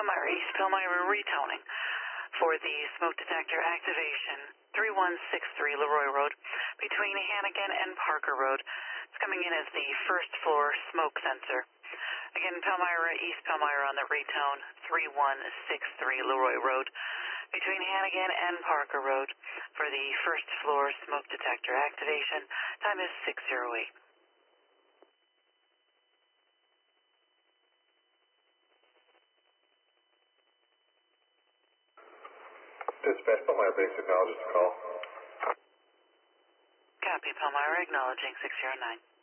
Palmyra East, Palmyra retoning for the smoke detector activation, 3163 Leroy Road, between Hannigan and Parker Road. It's coming in as the first floor smoke sensor. Again, Palmyra East, Palmyra on the retone, 3163 Leroy Road, between Hannigan and Parker Road for the first floor smoke detector activation. Time is 6:08. Dispatch Palmyra Basic Knowledge, call. Copy, Palmyra, acknowledging 609.